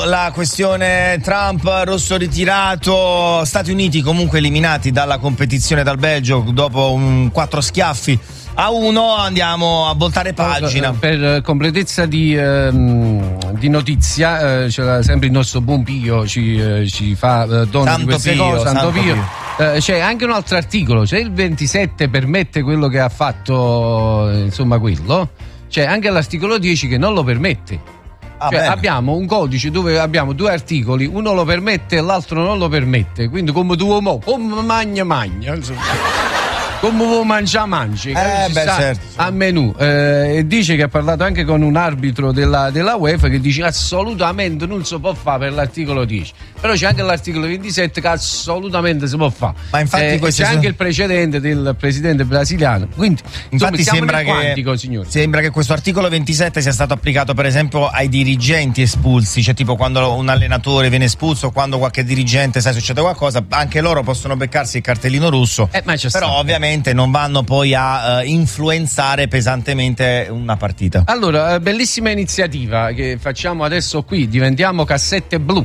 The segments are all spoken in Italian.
La questione Trump, rosso ritirato, Stati Uniti comunque eliminati dalla competizione dal Belgio dopo 4 schiaffi a 1. Andiamo a voltare pagina. Per completezza di notizia, c'è sempre il nostro buon Pio ci fa dono di queste cose. Santo Pio. C'è anche un altro articolo, c'è il 27 permette quello che ha fatto, insomma quello, c'è anche l'articolo 10 che non lo permette. Cioè, abbiamo un codice dove abbiamo 2 articoli, uno lo permette e l'altro non lo permette, quindi come tu come magna insomma. Come vuoi mangia, certo. A menù. E dice che ha parlato anche con un arbitro della UEFA che dice assolutamente non si può fare per l'articolo 10. Però c'è anche l'articolo 27 che assolutamente si può fare. Ma infatti c'è anche il precedente del presidente brasiliano. Quindi infatti sembra che questo articolo 27 sia stato applicato per esempio ai dirigenti espulsi, cioè tipo quando un allenatore viene espulso o quando qualche dirigente succede qualcosa, anche loro possono beccarsi il cartellino rosso. Però ovviamente non vanno poi a influenzare pesantemente una partita. Allora, bellissima iniziativa che facciamo adesso qui, diventiamo cassette blu.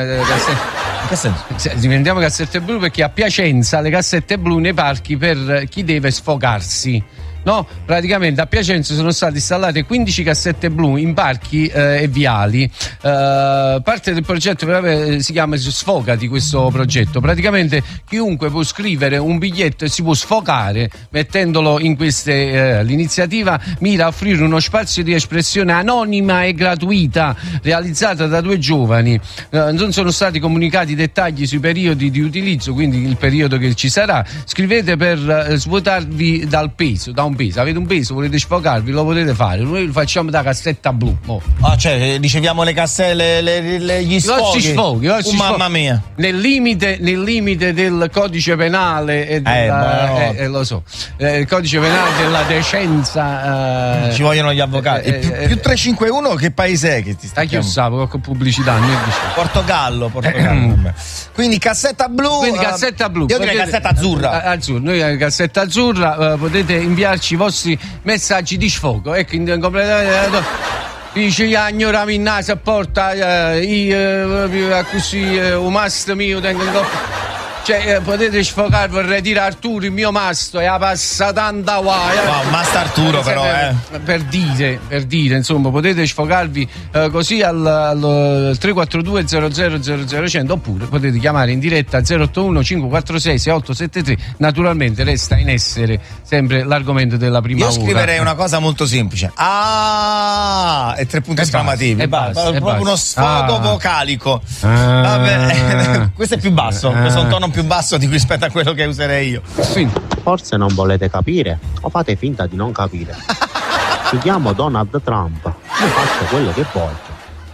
Diventiamo cassette blu perché a Piacenza le cassette blu nei parchi per chi deve sfogarsi. No, praticamente a Piacenza sono state installate 15 cassette blu in parchi e viali. Parte del progetto si chiama Sfogati, questo progetto. Praticamente chiunque può scrivere un biglietto e si può sfogare mettendolo in queste. L'iniziativa mira a offrire uno spazio di espressione anonima e gratuita realizzata da 2 giovani. Non sono stati comunicati dettagli sui periodi di utilizzo, quindi il periodo che ci sarà. Scrivete per svuotarvi dal peso, da un peso. Avete un peso, volete sfogarvi, lo potete fare. Noi lo facciamo da cassetta blu. Cioè riceviamo le cassette, gli sfoghi. Mamma mia. Nel limite del codice penale e lo so. Il codice penale della decenza. Ci vogliono gli avvocati. Più 351 che paese è che ti sta chiamando? Con pubblicità. Portogallo. Quindi cassetta blu. Io direi cassetta azzurra. Noi cassetta azzurra, potete inviarci i vostri messaggi di sfogo. Ecco, dice agnora minna se porta così un mastro mio tengo. Cioè potete sfogarvi, vorrei dire Arturo il mio masto e la passa tanta guai. Wow, masto Arturo però per dire insomma potete sfogarvi così al 342 00 100 oppure potete chiamare in diretta al 081 546 6873. Naturalmente resta in essere sempre l'argomento della prima ora. Io scriverei una cosa molto semplice e 3 punti esclamativi, proprio uno sfogo vocalico. Vabbè. Questo è più basso, questo è un tono più basso rispetto a quello che userei io. Forse non volete capire o fate finta di non capire. Mi chiamo Donald Trump, io faccio quello che voglio.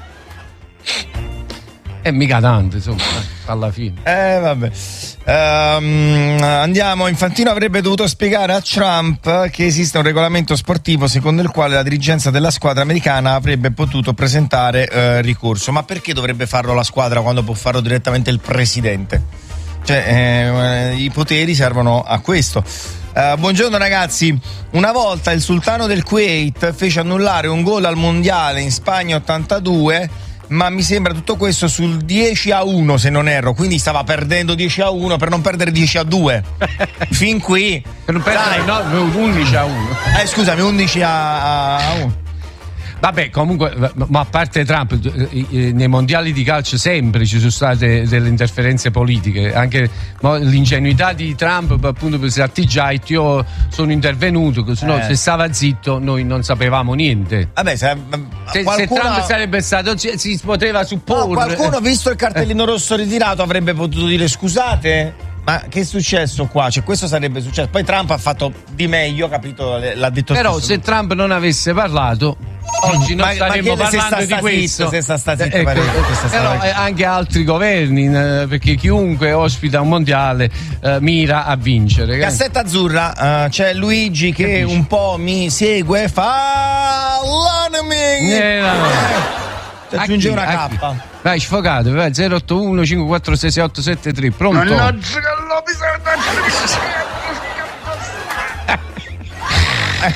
Mica tanto, insomma, alla fine. Vabbè. Andiamo. Infantino avrebbe dovuto spiegare a Trump che esiste un regolamento sportivo secondo il quale la dirigenza della squadra americana avrebbe potuto presentare ricorso. Ma perché dovrebbe farlo la squadra quando può farlo direttamente il presidente? Cioè, i poteri servono a questo. Buongiorno ragazzi, una volta il sultano del Kuwait fece annullare un gol al mondiale in Spagna 82, ma mi sembra tutto questo sul 10-1 se non erro, quindi stava perdendo 10-1 per non perdere 10-2. Fin qui per non perdere 11-1. Scusami, 11-1. Vabbè, comunque, ma a parte Trump, nei mondiali di calcio sempre ci sono state delle interferenze politiche, anche l'ingenuità di Trump, appunto, per già io sono intervenuto, se stava zitto noi non sapevamo niente. Vabbè, se Trump sarebbe stato, si poteva supporre. Qualcuno, visto il cartellino rosso ritirato, avrebbe potuto dire scusate. Ma che è successo qua? Cioè, questo sarebbe successo. Poi Trump ha fatto di meglio, capito? L'ha detto. Però se Trump non avesse parlato, oggi non staremmo parlando di questo. Se sta zitto, però anche altri governi, perché chiunque ospita un mondiale mira a vincere. Cassetta azzurra, c'è Luigi che un po' mi segue, fa l'anime. Aggiunge una K. Vai, sfogato, vai, 081 546 6873. Pronto? Mannaggia che l'ho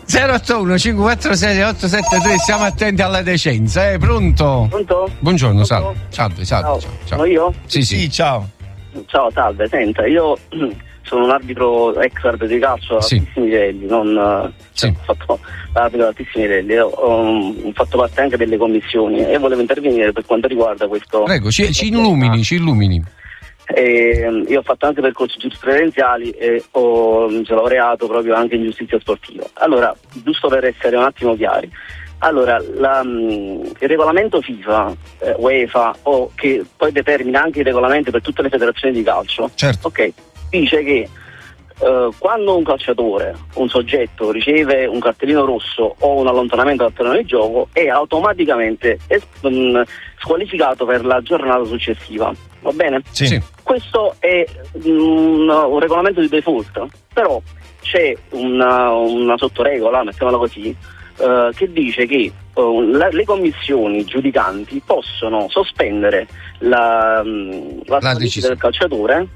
081 546 873, siamo attenti alla decenza, pronto? Pronto? Buongiorno, Pronto? salve. Ciao. Ciao. Sono io? Sì. Ciao. Ciao, salve. Senta, io sono un arbitro, ex arbitro di calcio a Sì. altissimi livelli, Sì. ho fatto arbitro a altissimi livelli, ho fatto parte anche delle commissioni e volevo intervenire per quanto riguarda questo. Prego, ci illumini. Io ho fatto anche percorsi giurisprudenziali e mi sono laureato proprio anche in giustizia sportiva. Allora, giusto per essere un attimo chiari, allora il regolamento FIFA, UEFA, che poi determina anche il regolamento per tutte le federazioni di calcio, Certo. ok, dice che quando un calciatore, un soggetto riceve un cartellino rosso o un allontanamento dal terreno di gioco è automaticamente squalificato per la giornata successiva, va bene? Sì. Questo è un regolamento di default, però c'è una sottoregola, mettiamola così, che dice che le commissioni giudicanti possono sospendere la squalifica del calciatore,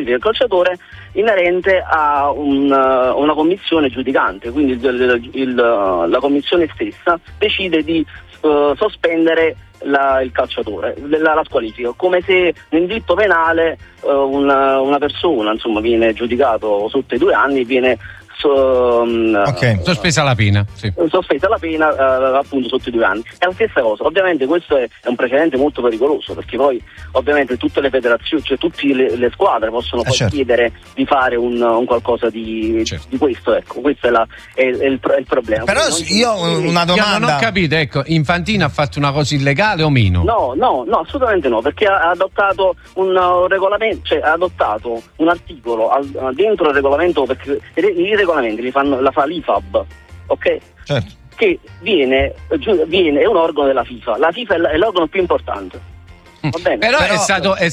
inerente a una commissione giudicante, quindi la commissione stessa decide di sospendere il calciatore, la squalifica, come se nel diritto penale una persona, insomma, viene giudicato sotto i 2 anni, viene sospesa la pena, sì. Sospesa la pena appunto sotto i 2 anni. È la stessa cosa. Ovviamente questo è un precedente molto pericoloso, perché poi ovviamente tutte le federazioni, cioè tutte le squadre possono poi certo. chiedere di fare un qualcosa di questo, ecco, questo è il problema. Però io ho una domanda. Io non ho capito, ecco, Infantino ha fatto una cosa illegale o meno? No, assolutamente no, perché ha adottato un regolamento, cioè ha adottato un articolo dentro il regolamento, perché i regolamenti la fa l'IFAB, ok? Certo. Che è un organo della FIFA. La FIFA è l'organo più importante. Va bene? Però è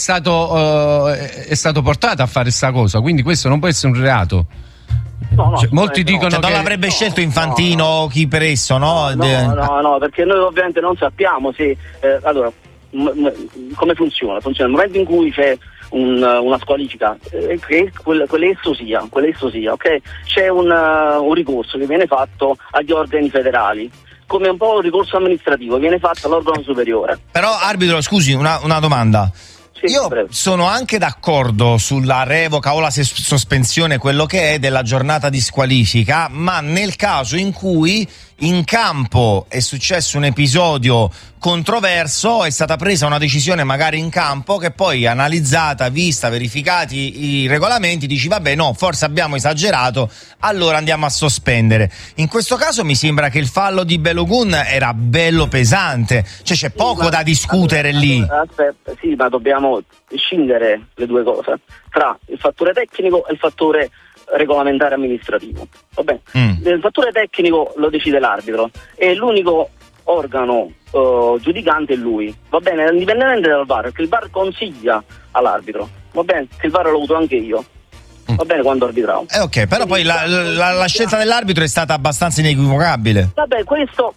stato portato a fare sta cosa, quindi questo non può essere un reato. No, molti dicono non l'avrebbe scelto Infantino o chi per esso, no? No, perché noi ovviamente non sappiamo se allora come funziona nel momento in cui c'è una squalifica, che quell'esso sia, ok? C'è un ricorso che viene fatto agli organi federali, come un po' un ricorso amministrativo, viene fatto all'organo superiore. Però arbitro, scusi, una domanda. Sì, io prego. sono anche d'accordo sulla revoca o la sospensione, quello che è, della giornata di squalifica, ma nel caso in cui in campo è successo un episodio controverso, è stata presa una decisione magari in campo che poi analizzata, vista, verificati i regolamenti, dici vabbè no, forse abbiamo esagerato, allora andiamo a sospendere. In questo caso mi sembra che il fallo di Balogun era bello pesante, cioè c'è poco da discutere lì. Aspetta, sì, ma dobbiamo scindere le due cose tra il fattore tecnico e il fattore regolamentare amministrativo. Va bene? Il fattore tecnico lo decide l'arbitro e l'unico organo giudicante è lui, va bene, indipendentemente dal VAR, perché il VAR consiglia all'arbitro, va bene, che il VAR l'ho avuto anche io, va bene, quando arbitravo. Ok, però poi la scelta dell'arbitro è stata abbastanza inequivocabile. Vabbè, questo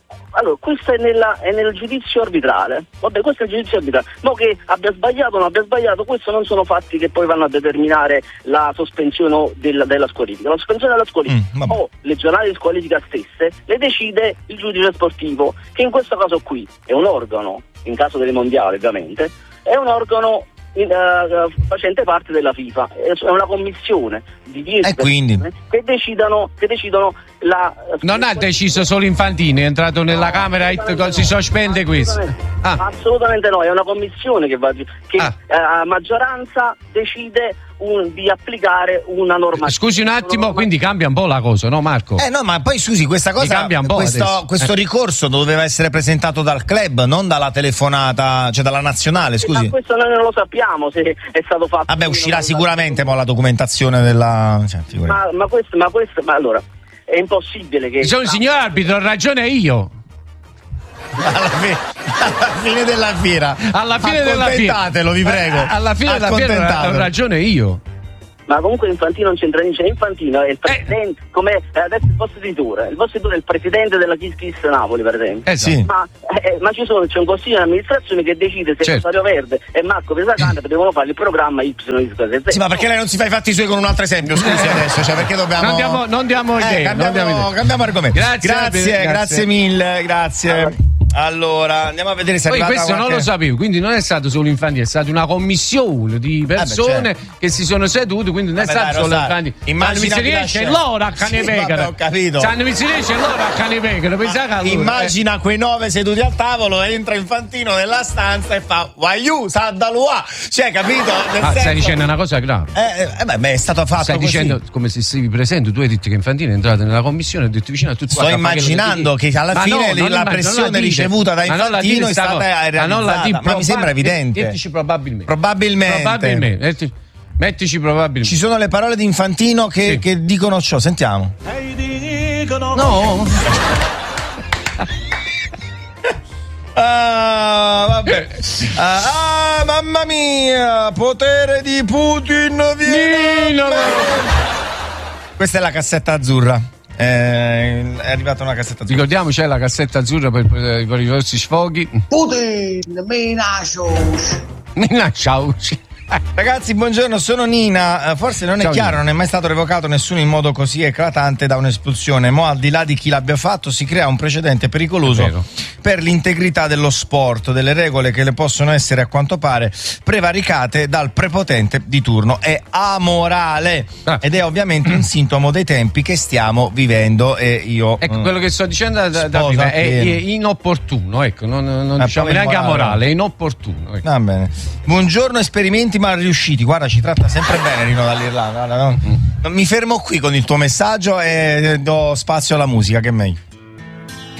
è nel giudizio arbitrale. Vabbè, questo è il giudizio arbitrale. Ma che abbia sbagliato o non abbia sbagliato, questo non sono fatti che poi vanno a determinare la sospensione della squalifica. La sospensione della squalifica o le giornate di squalifica stesse le decide il giudice sportivo, che in questo caso qui è un organo, in caso delle mondiali ovviamente, è un organo facente parte della FIFA, è una commissione di 10 persone che decidono la. Non ha deciso solo Infantino, è entrato nella Camera e si sospende questo. Assolutamente no, è una commissione che a maggioranza decide di applicare una normativa. Scusi un attimo, quindi cambia un po' la cosa, no Marco? No, ma poi scusi, questa cosa cambia un po' questo ricorso doveva essere presentato dal club, non dalla telefonata, cioè dalla nazionale, scusi. Ma questo noi non lo sappiamo se è stato fatto. Vabbè, uscirà sicuramente la documentazione della ma allora è impossibile che signor arbitro, ho ragione io. Alla fine della fiera, vi prego. Alla fine della fiera ho ragione io. ma comunque Infantino non c'entra niente. Infantino è il presidente, come adesso il vostro editore è il presidente della Kiss Kiss Napoli, per esempio. Sì. Ma c'è un consiglio di amministrazione che decide se Rosario Verde e Marco Pesacante devono fare il programma YZ. Sì, ma perché lei non si fa i fatti suoi con un altro esempio? Scusi adesso, cioè perché dobbiamo. Non diamo idee. Cambiamo argomento. Grazie mille, grazie. Allora, andiamo a vedere se poi questo non lo sapevo, quindi non è stato solo Infantino, è stata una commissione di persone che si sono sedute, quindi non è stato solo Infantino. Immagina mi si riesce l'ora a cane pecora. Ho capito. Mi si riesce l'ora a cane pecora. Immagina quei 9 seduti al tavolo, entra Infantino nella stanza e fa Waiu, Saddalua. Cioè, capito? Stai dicendo una cosa grave. È stato fatto stai così. Dicendo come se sei presente, tu hai detto che Infantino è entrato nella commissione e ha detto vicino a tutti. Sto immaginando che alla fine la pressione ricevuta da Infantino è stata realizzata, ma mi sembra evidente. Mettici probabilmente. Mettici probabilmente. Ci sono le parole di Infantino che dicono ciò, sentiamo. No. Vabbè. Mamma mia, potere di Putin viene. Questa è la cassetta azzurra. È arrivata una cassetta azzurra. Ricordiamo, c'è la cassetta azzurra per i vostri sfoghi. Putin, minacciaci. Ragazzi, buongiorno, sono Nina. Forse non è Ciao, chiaro, Nina. non è mai stato revocato nessuno in modo così eclatante da un'espulsione. Mo' al di là di chi l'abbia fatto, si crea un precedente pericoloso per l'integrità dello sport, delle regole che le possono essere a quanto pare prevaricate dal prepotente di turno. È amorale ed è ovviamente un sintomo dei tempi che stiamo vivendo. E io ecco quello che sto dicendo da prima è inopportuno, ecco, non diciamo neanche amorale, è inopportuno. Ecco. Va bene. Buongiorno, esperimenti mal riusciti. Guarda, ci tratta sempre bene Rino dall'Irlanda. Non mi fermo qui con il tuo messaggio e do spazio alla musica, che è meglio.